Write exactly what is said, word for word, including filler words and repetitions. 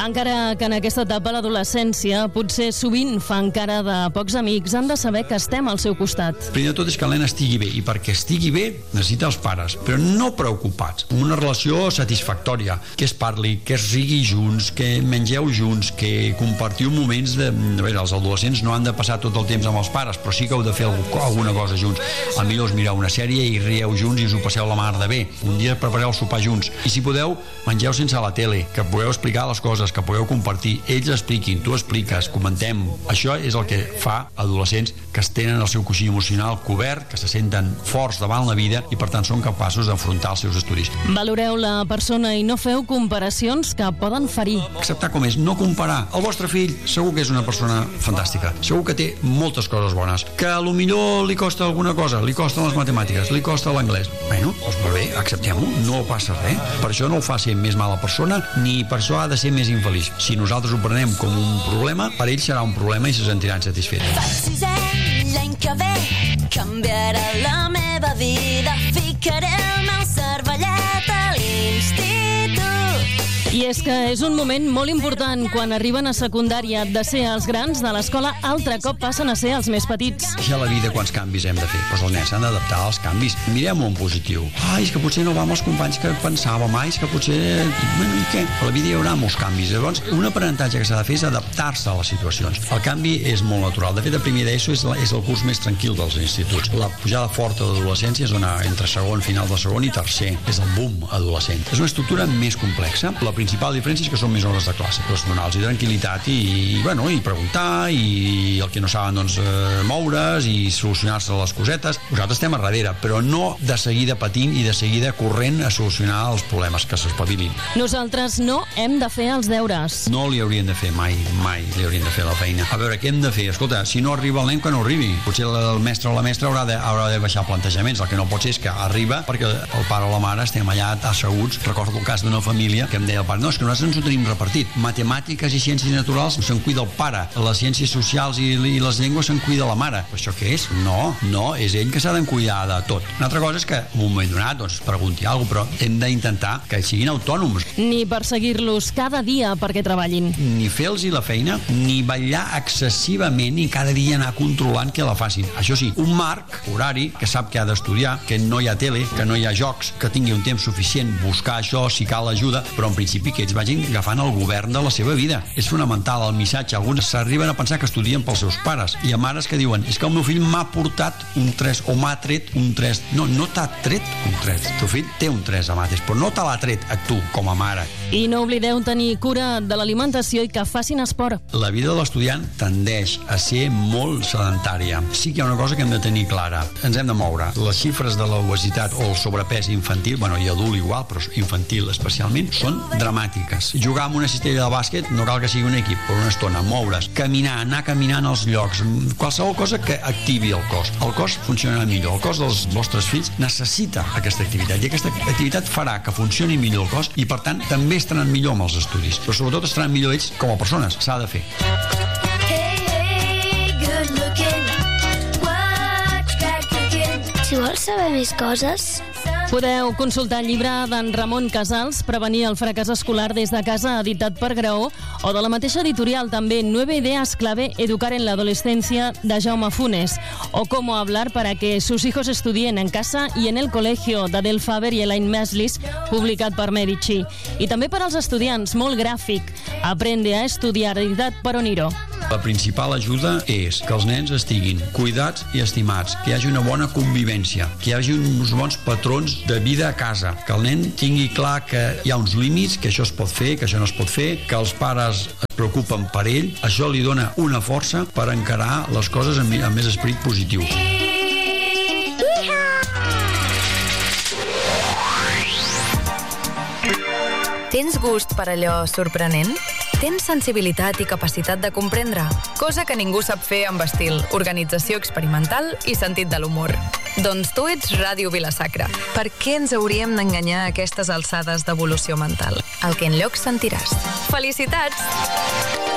Encara que en aquesta etapa, l'adolescència, potser sovint fan cara de pocs amics, han de saber que estem al seu costat. Primer de tot és que el nen estigui bé, i perquè estigui bé necessita els pares, però no preocupats, amb una relació satisfactòria, que es parli, que es rigui junts, que mengeu junts, que compartiu moments de... A veure, els adolescents no han de passar tot el temps amb els pares, però sí que heu de fer alguna cosa junts. El millor és mirar una sèrie i rieu junts i us ho passeu la mar de bé. Un dia prepareu el sopar junts. I si podeu, mengeu sense la tele, que podeu explicar les coses, que podeu compartir, ells expliquin, tu expliques, comentem. Això és el que fa adolescents que es tenen el seu coixí emocional cobert, que se senten forts davant la vida i per tant són capaços d'enfrontar els seus estudis. Valoreu la persona i no feu comparacions que poden ferir. Acceptar com és, no comparar. El vostre fill segur que és una persona fantàstica, segur que té moltes coses bones, que a lo millor li costa alguna cosa, li costen les matemàtiques, li costa l'anglès. Bueno, doncs molt bé, acceptem-ho, no passa res. Per això no ho fa ser més mala persona, ni per això ha de ser més infeliç. Si nosaltres ho prenem com un problema, per ell serà un problema i se sentiran satisfets. Faig sisè, l'any que ve canviarà la meva vida, ficaré el meu cervellet a l'institut. I és que és un moment molt important quan arriben a secundària. De ser els grans de l'escola, altre cop passen a ser els més petits. Ja a la vida quants canvis hem de fer, però els nens s'han d'adaptar als canvis. Mirem-ho en positiu. Ai, és que potser no va amb els companys que pensàvem, ai, és que potser... Bueno, i què? A la vida hi haurà molts canvis. Llavors, un aprenentatge que s'ha de fer és adaptar-se a les situacions. El canvi és molt natural. De fet, a primer d'ESO és, és el curs més tranquil dels instituts. La pujada forta de l'adolescència és una, entre segon, final de segon i tercer. És el boom adolescent. És una estructura més complexa. La principal diferència és que són més hores de classe, doncs donar-los tranquil·litat i, i, bueno, i preguntar i el que no saben doncs eh, moure's i solucionar-se les cosetes. Nosaltres estem a darrere, però no de seguida patint i de seguida corrent a solucionar els problemes, que s'espavilin. Nosaltres no hem de fer els deures. No li haurien de fer mai, mai li haurien de fer la feina. A veure, què hem de fer? Escolta, si no arriba el nen, que no arribi. Potser el mestre o la mestra haurà de, haurà de baixar plantejaments. El que no pot ser és que arriba perquè el pare o la mare estem allà asseguts. Recordo el cas d'una família que em deia el pare, no, és que nosaltres ens ho tenim repartit. Matemàtiques i ciències naturals se'n cuida el pare. Les ciències socials i, i les llengües se'n cuida la mare. Però això què és? No, no, és ell que s'ha de cuidar de tot. Una altra cosa és que en un moment donat doncs, pregunti alguna cosa, però hem d'intentar que siguin autònoms. Ni perseguir-los cada dia perquè treballin. Ni fer-los la feina, ni ballar excessivament i cada dia anar controlant que la facin. Això sí, un marc horari que sap que ha d'estudiar, que no hi ha tele, que no hi ha jocs, que tingui un temps suficient, buscar això si cal ajuda, però en principi que ells vagin agafant el govern de la seva vida. És fonamental el missatge. Alguns s'arriben a pensar que estudien pels seus pares. Hi ha mares que diuen, és que el meu fill m'ha portat un tres o m'ha tret un tres. No, no t'ha tret un tres. El teu fill té un tres a mates, però no te l'ha tret a tu, com a mare. I no oblideu tenir cura de l'alimentació i que facin esport. La vida de l'estudiant tendeix a ser molt sedentària. Sí que hi ha una cosa que hem de tenir clara. Ens hem de moure. Les xifres de l'obesitat o el sobrepès infantil, bueno, i adult igual, però infantil especialment, són dramàtiques. Jugar amb una cistella de bàsquet no cal que sigui un equip, per una estona, moure's, caminar, anar caminant als llocs, qualsevol cosa que activi el cos. El cos funciona millor. El cos dels vostres fills necessita aquesta activitat i aquesta activitat farà que funcioni millor el cos i, per tant, també estaran millor amb els estudis. Però sobretot estaran millor ells com a persones. S'ha de fer. Hey, hey, good looking. Watch back again. Si vols saber més coses, podeu consultar el llibre d'en Ramon Casals, Prevenir el fracàs escolar des de casa, editat per Graó, o de la mateixa editorial també Nueve ideas clave educar en la adolescencia, de Jaume Funes, o Cómo hablar para que sus hijos estudien en casa y en el colegio, d'Adel Faber i Elaine Maslis, publicat per Medici. I també per als estudiants, molt gràfic, Aprende a estudiar, editat per Oniro. La principal ajuda és que els nens estiguin cuidats i estimats, que hi hagi una bona convivència, que hi hagi uns bons patrons de vida a casa, que el nen tingui clar que hi ha uns límits, que això es pot fer, que això no es pot fer, que els pares es preocupen per ell. Això li dona una força per encarar les coses amb, amb més esperit positiu. Tens gust per allò sorprenent? Tens sensibilitat i capacitat de comprendre? Cosa que ningú sap fer amb estil, organització experimental i sentit de l'humor. Doncs tu ets Ràdio Vila-sacra. Per què ens hauríem d'enganyar a aquestes alçades d'evolució mental? El que enlloc sentiràs. Felicitats!